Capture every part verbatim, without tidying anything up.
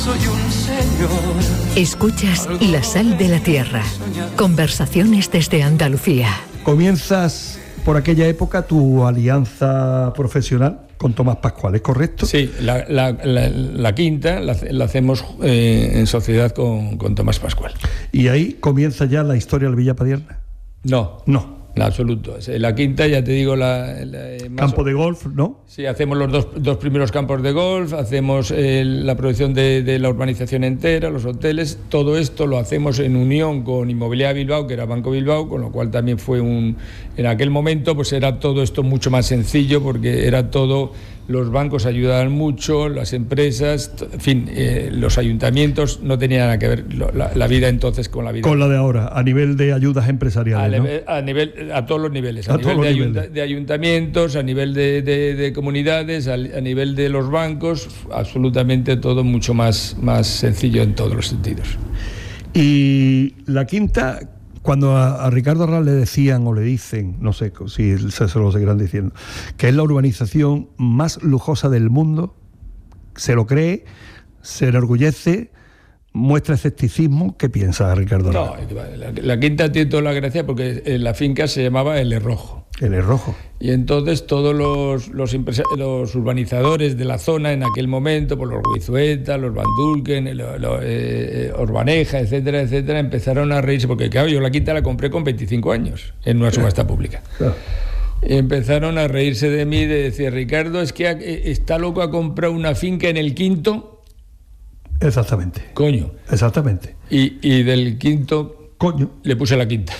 Soy un señor. Escuchas La Sal de la Tierra. Conversaciones desde Andalucía. Comienzas por aquella época tu alianza profesional con Tomás Pascual, ¿es correcto? Sí, la, la, la, la quinta la, la hacemos eh, en sociedad con, con Tomás Pascual. ¿Y ahí comienza ya la historia del Villa Padierna? No. No. En absoluto. La quinta, ya te digo, la, la más campo de golf, ¿no? Sí, hacemos los dos, dos primeros campos de golf, hacemos eh, la producción de, de la urbanización entera, los hoteles. Todo esto lo hacemos en unión con Inmobiliaria Bilbao, que era Banco Bilbao, con lo cual también fue un... En aquel momento pues era todo esto mucho más sencillo, porque era todo... Los bancos ayudaban mucho, las empresas, en fin, eh, los ayuntamientos, no tenían nada que ver lo, la, la vida entonces con la vida. Con la de ahora, a nivel de ayudas empresariales, a, ¿no? a, nivel, a todos los niveles, a, a nivel todos de, los ayunta, niveles. de ayuntamientos, a nivel de, de, de comunidades, a, a nivel de los bancos, absolutamente todo mucho más, más sencillo en todos los sentidos. Y la quinta... Cuando a, a Ricardo Arral le decían o le dicen, no sé si se, se lo seguirán diciendo, que es la urbanización más lujosa del mundo, se lo cree, se enorgullece, muestra escepticismo. ¿Qué piensa Ricardo Arral? No, la, la quinta tiene toda la gracia porque la finca se llamaba El Herrojo. El Herrojo. Y entonces todos los, los, los urbanizadores de la zona en aquel momento, por los Guizueta, los Van Dulken, lo, lo, eh, Orbaneja, etcétera, etcétera, empezaron a reírse, porque claro, yo la quinta la compré con veinticinco años en una subasta pública. Claro. Y empezaron a reírse de mí, de decir, Ricardo, es que está loco a comprar una finca en el quinto. Exactamente. Coño. Exactamente. Y, y del quinto... Coño. Le puse la quinta.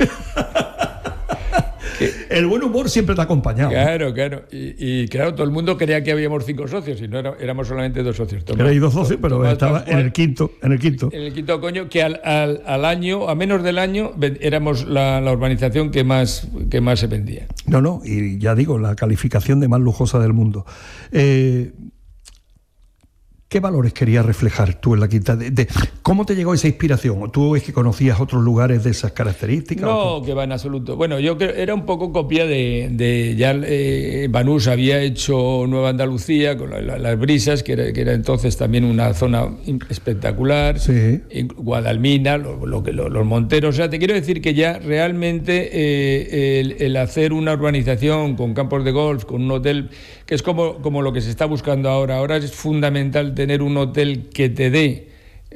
El buen humor siempre te ha acompañado. Claro, claro. Y, y claro, todo el mundo creía que habíamos cinco socios y no era, éramos solamente dos socios. Erais dos socios, pero Tomás estaba Pascual, en el quinto, en el quinto. En el quinto, coño, que al, al, al año, a menos del año, éramos la, la urbanización que más, que más se vendía. No, no, y ya digo, la calificación de más lujosa del mundo. Eh... ¿Qué valores querías reflejar tú en la quinta? De, de, ¿Cómo te llegó esa inspiración? ¿Tú es que conocías otros lugares de esas características? No, que va en absoluto. Bueno, yo creo era un poco copia de... de ya eh, Banús había hecho Nueva Andalucía con la, la, las brisas, que era, que era entonces también una zona espectacular. Sí. Guadalmina, lo, lo, lo, los monteros. O sea, te quiero decir que ya realmente eh, el, el hacer una urbanización con campos de golf, con un hotel, que es como, como lo que se está buscando ahora. Ahora es fundamental tener un hotel que te dé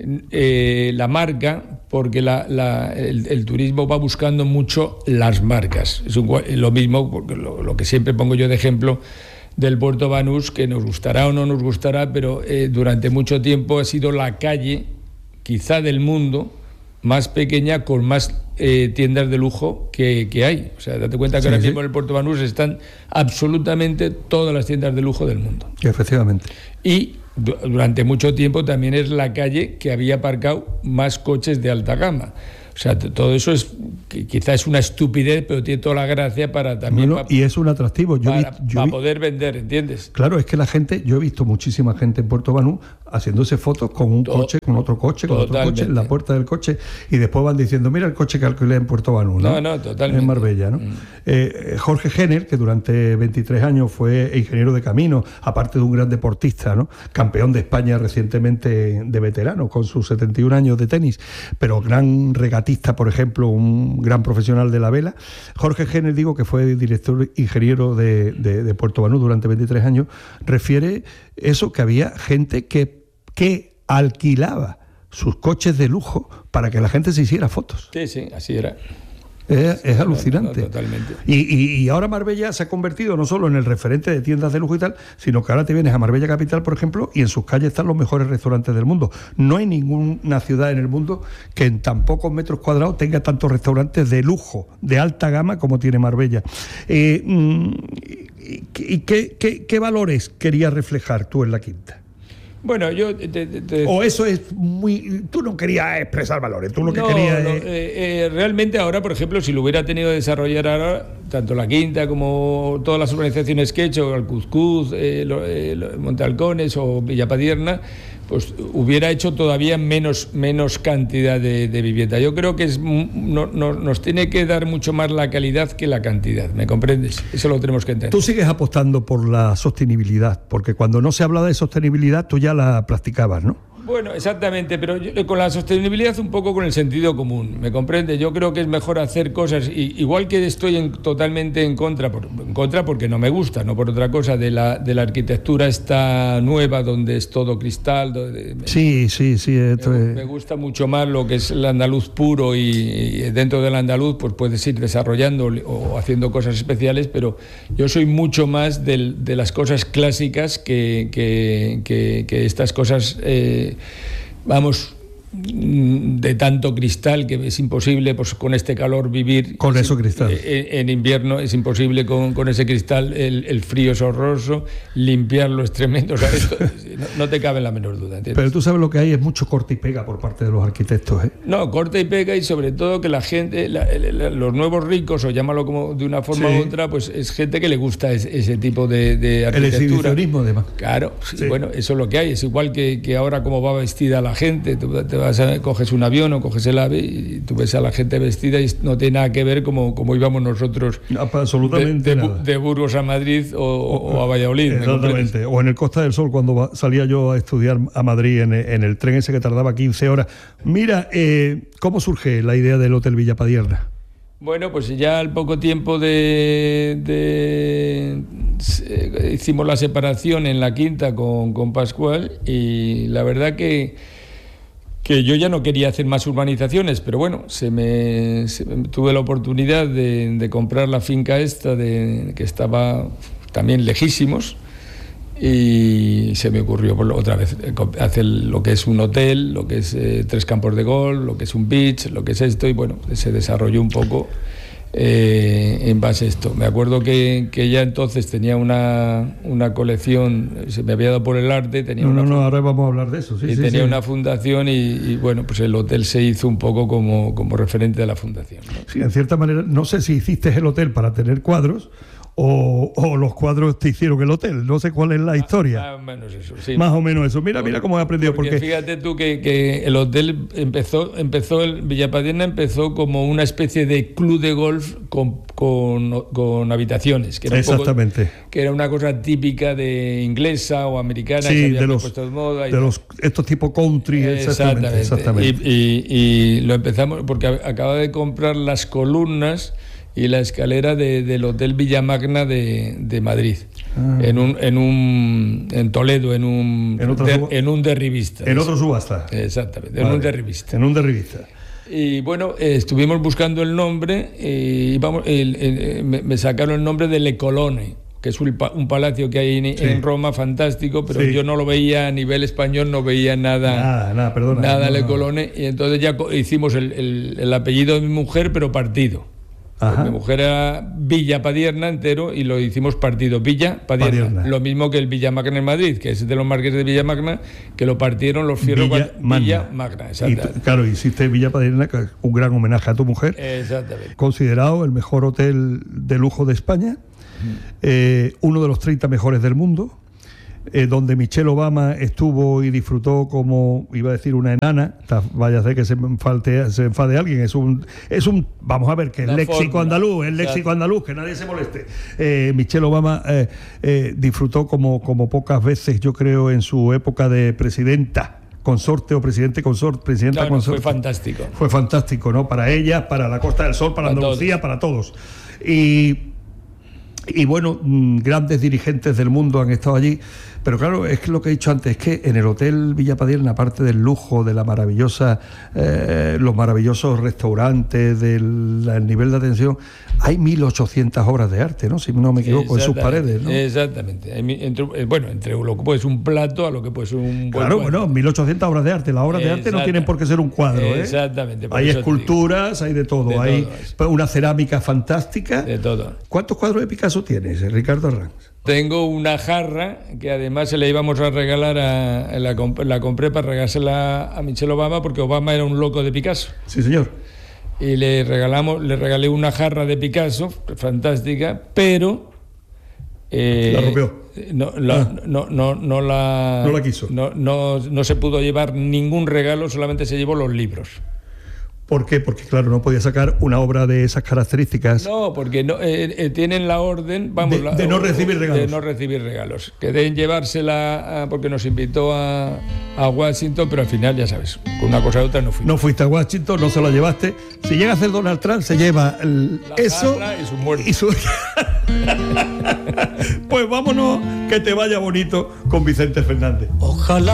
eh, la marca, porque la, la, el, el turismo va buscando mucho las marcas. Es un, lo mismo, porque lo, lo que siempre pongo yo de ejemplo del Puerto Banús, que nos gustará o no nos gustará, pero eh, durante mucho tiempo ha sido la calle, quizá del mundo, más pequeña con más eh, tiendas de lujo que, que hay. O sea, date cuenta que sí, ahora sí. mismo en el Puerto Banús están absolutamente todas las tiendas de lujo del mundo. Efectivamente. Y durante mucho tiempo también es la calle que había aparcado más coches de alta gama. O sea, todo eso es, quizás es una estupidez, pero tiene toda la gracia para también... Bueno, pa, y es un atractivo. Yo para, vi, yo para vi, poder vender, ¿entiendes? Claro, es que la gente, yo he visto muchísima gente en Puerto Banús haciéndose fotos con un todo, coche, con otro coche, con totalmente. otro coche, en la puerta del coche, y después van diciendo, mira el coche que alquilé en Puerto Banús, ¿no? No, no, totalmente. En Marbella, ¿no? Mm. Eh, Jorge Jenner, que durante veintitrés años fue ingeniero de camino, aparte de un gran deportista, ¿no? Campeón de España recientemente de veterano, con sus setenta y un años de tenis, pero gran regatista, por ejemplo, un gran profesional de la vela. Jorge Jenner, digo, que fue director ingeniero de, de, de Puerto Banús durante veintitrés años, refiere eso, que había gente que que alquilaba sus coches de lujo para que la gente se hiciera fotos. Sí, sí, así era. Es, es alucinante. No, no, totalmente. Y, y, y ahora Marbella se ha convertido no solo en el referente de tiendas de lujo y tal, sino que ahora te vienes a Marbella capital, por ejemplo, y en sus calles están los mejores restaurantes del mundo. No hay ninguna ciudad en el mundo que en tan pocos metros cuadrados tenga tantos restaurantes de lujo, de alta gama, como tiene Marbella. Eh, ¿Y qué, qué, qué valores querías reflejar tú en la quinta? Bueno, yo... Te, te, te... O eso es muy... Tú no querías expresar valores, tú lo que no, querías... No, es... eh, eh, realmente ahora, por ejemplo, si lo hubiera tenido que desarrollar ahora, tanto la Quinta como todas las urbanizaciones que he hecho, el Cuzcuz, eh, eh, Montealcones o Villapadierna, pues hubiera hecho todavía menos, menos cantidad de, de vivienda. Yo creo que es, no, no, nos tiene que dar mucho más la calidad que la cantidad, ¿me comprendes? Eso lo tenemos que entender. Tú sigues apostando por la sostenibilidad, porque cuando no se habla de sostenibilidad tú ya la practicabas, ¿no? Bueno, exactamente, pero yo, con la sostenibilidad un poco con el sentido común, ¿me comprende? Yo creo que es mejor hacer cosas, y, igual que estoy en, totalmente en contra, por, en contra porque no me gusta, no por otra cosa, de la, de la arquitectura esta nueva donde es todo cristal. Donde, sí, sí, sí. Esto me, es... me gusta mucho más lo que es el andaluz puro y, y dentro del andaluz pues puedes ir desarrollando o haciendo cosas especiales, pero yo soy mucho más del, de las cosas clásicas que, que, que, que estas cosas, eh, vamos, de tanto cristal que es imposible, pues con este calor vivir con eso cristal en, en invierno es imposible con, con ese cristal, el, el frío es horroroso, limpiarlo es tremendo, o sea, esto, no, no te cabe la menor duda, ¿entiendes? Pero tú sabes lo que hay, es mucho corte y pega por parte de los arquitectos, ¿eh? No, corte y pega, y sobre todo que la gente, la, la, los nuevos ricos, o llámalo como de una forma sí. u otra, pues es gente que le gusta ese, ese tipo de, de arquitectura. El exhibicionismo, además. Claro, sí, sí. Bueno, eso es lo que hay, es igual que, que ahora como va vestida la gente, tú te vas a, coges un avión o coges el AVE y tú ves a la gente vestida y no tiene nada que ver como, como íbamos nosotros no, absolutamente de, de, nada. de Burgos a Madrid o, o, o a Valladolid. Exactamente, o en el Costa del Sol cuando va, salía yo a estudiar a Madrid en, en el tren ese que tardaba quince horas. Mira, eh, ¿cómo surge la idea del Hotel Villa Padierna? Bueno, pues ya al poco tiempo de, de eh, hicimos la separación en la quinta con, con Pascual, y la verdad que, que yo ya no quería hacer más urbanizaciones, pero bueno, se me, se me tuve la oportunidad de, de comprar la finca esta, de, que estaba también lejísimos, y se me ocurrió por otra vez hacer lo que es un hotel, lo que es eh, tres campos de golf, lo que es un beach, lo que es esto, y bueno, se desarrolló un poco eh, en base a esto. Me acuerdo que, que ya entonces tenía una, una colección, se me había dado por el arte, tenía no, una no, no, ahora vamos a hablar de eso, sí, y sí, tenía sí. una fundación y, y bueno, pues el hotel se hizo un poco como, como referente de la fundación, ¿no? Sí, en cierta manera, no sé si hiciste el hotel para tener cuadros O, o los cuadros te hicieron el hotel, no sé cuál es la historia. Más o menos eso, sí. Más o menos eso. Mira, mira cómo he aprendido. Porque, porque fíjate tú que, que el hotel empezó, empezó el Villa Padierna empezó como una especie de club de golf con, con, con habitaciones. Que era Exactamente. Un poco, que era una cosa típica de inglesa o americana. Sí, que había de los, puesto de moda y de los estos tipo country. Exactamente. exactamente. exactamente. Y, y, y lo empezamos porque acaba de comprar las columnas y la escalera de, del Hotel Villamagna de, de Madrid, ah. en un en un en Toledo, en un en, de, en un derribista. En otro subasta. Exactamente, vale. en un derribista. En un derribista. Y bueno, eh, estuvimos buscando el nombre y vamos, el, el, me, me sacaron el nombre de Le Colone, que es un, un palacio que hay en, sí. en Roma fantástico, pero sí. yo no lo veía a nivel español, no veía nada, nada, nada, perdona, nada no, Le no. Colone, y entonces ya hicimos el, el, el apellido de mi mujer, pero partido. Mi mujer era Villa Padierna entero y lo hicimos partido Villa Padierna. Padierna. Lo mismo que el Villamagna en Madrid, que es de los marqueses de Villamagna, que lo partieron los fierros Villa, Magna. Villa Magna. Y, claro, hiciste Villa Padierna, un gran homenaje a tu mujer. Exactamente. Considerado el mejor hotel de lujo de España, mm. eh, uno de los treinta mejores del mundo. Eh, donde Michelle Obama estuvo y disfrutó como, iba a decir una enana, vaya a ser que se me enfade, se enfade alguien, es un, es un, vamos a ver, que es léxico fórmula. andaluz, es léxico claro. andaluz, que nadie se moleste. Eh, Michelle Obama eh, eh, disfrutó como, como pocas veces, yo creo, en su época de presidenta, consorte o presidente consorte, presidenta no, no, consorte. Fue fantástico. Fue fantástico, ¿no? Para ella, para la Costa del Sol, para, para Andalucía, todos. para todos. Y, y bueno, grandes dirigentes del mundo han estado allí. Pero claro, es que lo que he dicho antes, es que en el Hotel Villa Padierna, aparte del lujo, de la maravillosa, eh, los maravillosos restaurantes, del el nivel de atención, hay mil ochocientas obras de arte, ¿no? Si no me equivoco, en sus paredes, ¿no? Exactamente. Entre, bueno, entre lo que puede ser un plato a lo que puede ser un... Claro, bueno, mil ochocientas obras de arte. Las obras de arte no tienen por qué ser un cuadro, ¿eh? Exactamente. Hay esculturas, hay de todo. De hay todo una cerámica fantástica. De todo. ¿Cuántos cuadros de Picasso tienes, Ricardo Arranz? Tengo una jarra que además se la íbamos a regalar, a, la, la compré para regalársela a Michelle Obama porque Obama era un loco de Picasso. Sí, señor. Y le regalamos, le regalé una jarra de Picasso, fantástica, pero... Eh, la rompió. No, la, ah. no, no, no la... No la quiso. No, no, no se pudo llevar ningún regalo, solamente se llevó los libros. ¿Por qué? Porque, claro, no podía sacar una obra de esas características. No, porque no, eh, eh, tienen la orden, vamos, de, la, de no recibir regalos. De no recibir regalos. Que deben llevársela a, porque nos invitó a, a Washington, pero al final, ya sabes, con una cosa u otra no fuimos. No fuiste a Washington, no se la llevaste. Si llega a hacer Donald Trump, se lleva el, eso y su muerte. Y su... Pues vámonos, que te vaya bonito con Vicente Fernández. Ojalá